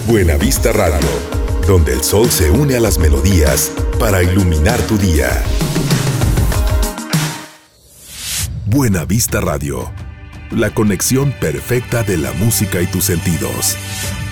Buenavista Radio, donde el sol se une a las melodías para iluminar tu día. Buenavista Radio, la conexión perfecta de la música y tus sentidos.